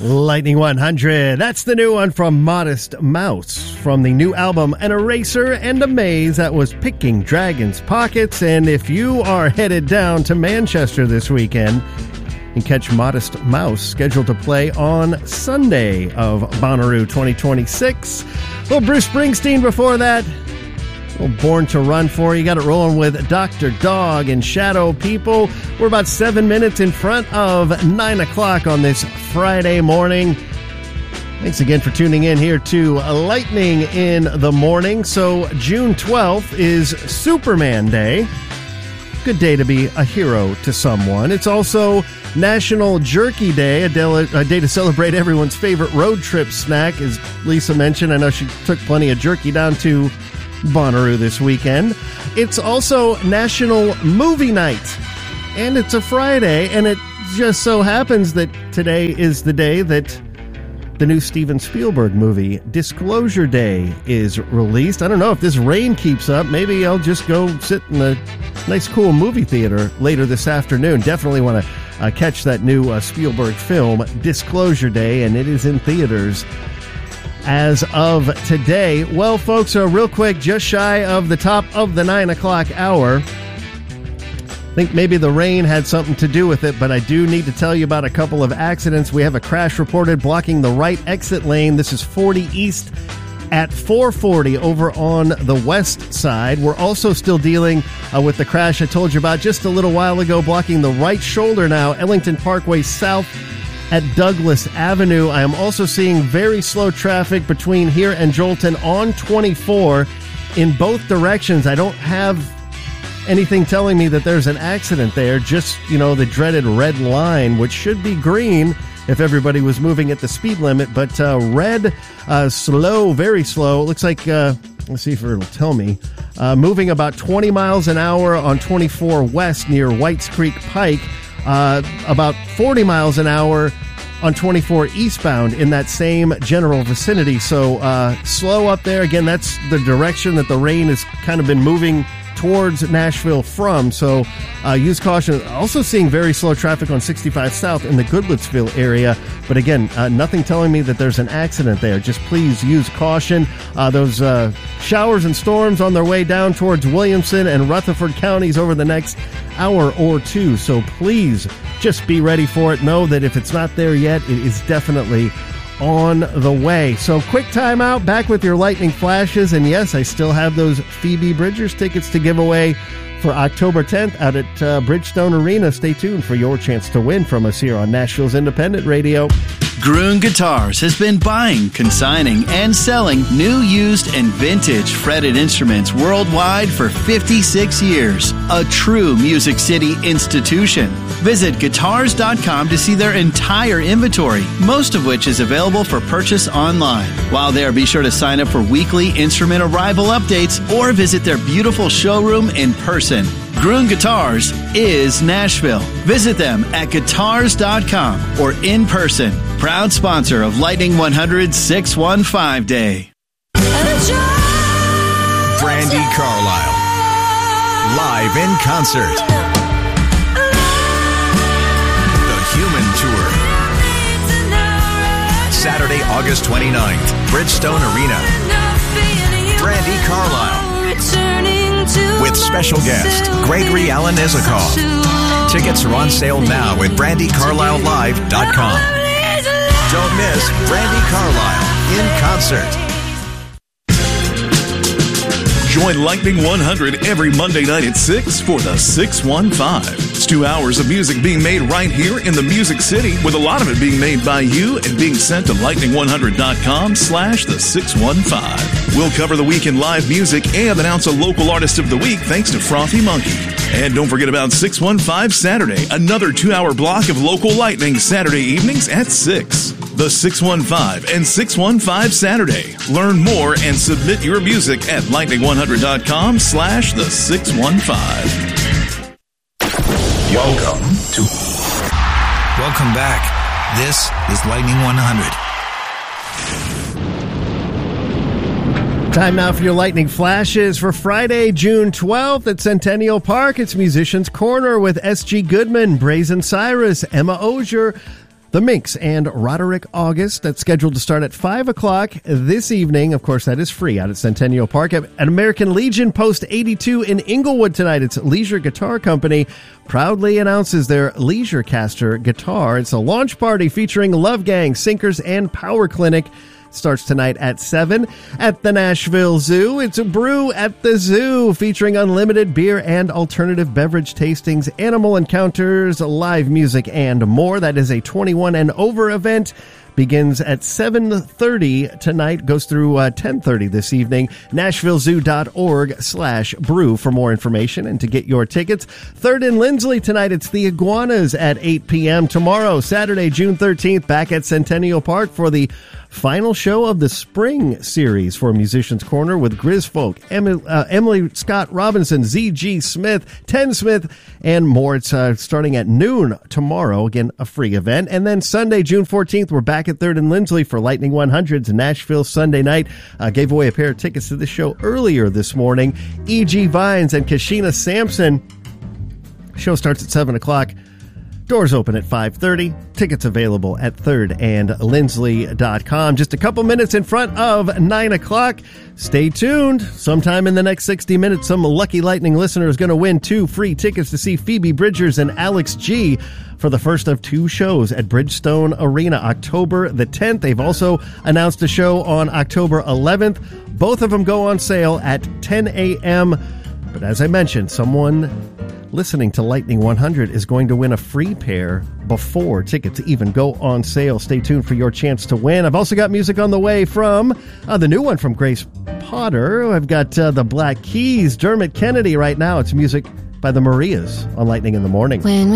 Lightning 100. That's the new one from Modest Mouse from the new album An Eraser and a Maze. That was Picking Dragons' Pockets. And if you are headed down to Manchester this weekend, you can catch Modest Mouse scheduled to play on Sunday of Bonnaroo 2026. Little Bruce Springsteen before that. Born to Run for You. Got it rolling with Dr. Dog and Shadow People. We're about 7 minutes in front of 9 o'clock on this Friday morning. Thanks again for tuning in here to Lightning in the Morning. So June 12th is Superman Day. Good day to be a hero to someone. It's also National Jerky Day, a day to celebrate everyone's favorite road trip snack, as Lisa mentioned. I know she took plenty of jerky down to Bonnaroo this weekend. It's also National Movie Night, and it's a Friday, and it just so happens that today is the day that the new Steven Spielberg movie Disclosure Day is released. I don't know if this rain keeps up. Maybe I'll just go sit in a nice cool movie theater later this afternoon. Definitely want to catch that new Spielberg film Disclosure Day, and it is in theaters as of today. Well, folks, real quick, just shy of the top of the 9 o'clock hour. I think maybe the rain had something to do with it, but I do need to tell you about a couple of accidents. We have a crash reported blocking the right exit lane. This is 40 East at 440 over on the west side. We're also still dealing with the crash I told you about just a little while ago, blocking the right shoulder now, Ellington Parkway South at Douglas Avenue. I am also seeing very slow traffic between here and Jolton on 24 in both directions. I don't have anything telling me that there's an accident there, just, the dreaded red line, which should be green if everybody was moving at the speed limit, but red, slow, very slow. It looks like, let's see if it'll tell me, moving about 20 miles an hour on 24 West near Whites Creek Pike, about 40 miles an hour on 24 eastbound in that same general vicinity. So slow up there. Again, that's the direction that the rain has kind of been moving towards Nashville from. So use caution. Also seeing very slow traffic on 65 South in the Goodlettsville area. But again, nothing telling me that there's an accident there. Just please use caution. Those showers and storms on their way down towards Williamson and Rutherford counties over the next hour or two. So please just be ready for it. Know that if it's not there yet, it is definitely on the way. So quick timeout, back with your lightning flashes. And yes, I still have those Phoebe Bridgers tickets to give away for October 10th out at Bridgestone Arena. Stay tuned for your chance to win from us here on Nashville's Independent Radio. Gruen Guitars has been buying, consigning, and selling new, used, and vintage fretted instruments worldwide for 56 years. A true Music City institution. Visit guitars.com to see their entire inventory, most of which is available for purchase online. While there, be sure to sign up for weekly instrument arrival updates or visit their beautiful showroom in person. Gruen Guitars is Nashville. Visit them at guitars.com or in person. Proud sponsor of Lightning 100 615 Day. Brandi Carlile. Live in concert. The Human Tour. Saturday, August 29th. Bridgestone Arena. Brandi Carlile. With special guest, Gregory Alan Isakov. Tickets are on sale now at BrandiCarlileLive.com. Don't miss Brandi Carlile in concert. Join Lightning 100 every Monday night at 6 for the 615. It's 2 hours of music being made right here in the Music City, with a lot of it being made by you and being sent to lightning100.com/the615. We'll cover the weekend live music and announce a local artist of the week thanks to Frothy Monkey. And don't forget about 615 Saturday, another 2-hour block of local Lightning Saturday evenings at 6. The 615 and 615 Saturday. Learn more and submit your music at lightning100.com/the615. Welcome back. This is Lightning 100. Time now for your lightning flashes for Friday, June 12th at Centennial Park. It's Musicians Corner with S.G. Goodman, Brazen Cyrus, Emma Ogier, The Minx and Roderick August. That's scheduled to start at 5 o'clock this evening. Of course, that is free out at Centennial Park. At American Legion Post 82 in Inglewood tonight, it's Leisure Guitar Company proudly announces their Leisurecaster guitar. It's a launch party featuring Love Gang, Sinkers, and Power Clinic. Starts tonight at 7. At the Nashville Zoo, it's a Brew at the Zoo featuring unlimited beer and alternative beverage tastings, animal encounters, live music, and more. That is a 21 and over event. Begins at 7:30 tonight, goes through 10:30 this evening. NashvilleZoo.org/brew for more information and to get your tickets. Third in Lindsley tonight, it's the Iguanas at 8 p.m. Tomorrow, Saturday, June 13th, back at Centennial Park for the final show of the spring series for Musicians Corner with Grizz Folk, Emily Scott Robinson, Z.G. Smith, Ten Smith, and more. It's starting at noon tomorrow. Again, a free event. And then Sunday, June 14th, we're back at 3rd and Lindsley for Lightning 100's Nashville Sunday night. Gave away a pair of tickets to this show earlier this morning. E.G. Vines and Kashina Sampson. Show starts at 7 o'clock. Doors open at 5:30. Tickets available at thirdandlindsley.com. Just a couple minutes in front of 9 o'clock. Stay tuned. Sometime in the next 60 minutes, some lucky Lightning listener is going to win 2 free tickets to see Phoebe Bridgers and Alex G for the first of 2 shows at Bridgestone Arena, October the 10th. They've also announced a show on October 11th. Both of them go on sale at 10 a.m. But as I mentioned, someone listening to Lightning 100 is going to win a free pair before tickets even go on sale. Stay tuned for your chance to win. I've also got music on the way from the new one from Grace Potter. I've got the Black Keys, Dermot Kennedy right now. It's music by the Marias on Lightning in the Morning. When